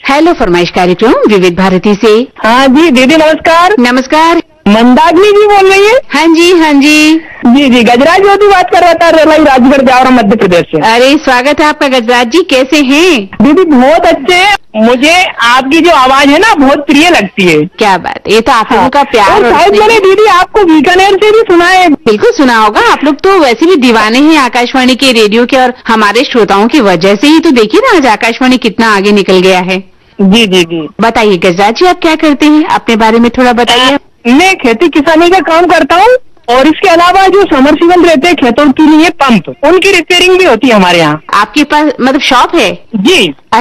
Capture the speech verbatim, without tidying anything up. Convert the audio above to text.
Hello फरमाइश कार्यक्रम विविध भारती से। हाँ जी दीदी नमस्कार। नमस्कार। मंदाकिनी जी बोल रही है? हाँ जी हाँ जी जी जी गजराज ज्योति बात कर रहा था, रेलाई राजगढ़ जावरा मध्य प्रदेश से। अरे स्वागत है आपका गजराज जी, कैसे हैं? दीदी बहुत अच्छे हैं, मुझे आपकी जो आवाज है ना बहुत प्रिय लगती है। क्या बात, ये तो आप लोगों का प्यार। और शायद मैंने दीदी आपको बीकानेर से भी सुना है। बिल्कुल सुना होगा, आप लोग तो वैसे भी दीवाने हैं आकाशवाणी के रेडियो के, और हमारे श्रोताओं की वजह से ही तो देखिए ना आज आकाशवाणी कितना आगे निकल गया है। जी जी जी बताइए गजराज जी, आप क्या करते हैं, अपने बारे में थोड़ा बताइए। मैं खेती किसानी का काम करता हूँ और इसके अलावा जो समरसीबल रहते हैं खेतों के लिए पंप, उनकी रिपेयरिंग भी होती है हमारे यहाँ। आपके पास मतलब शॉप है? जी।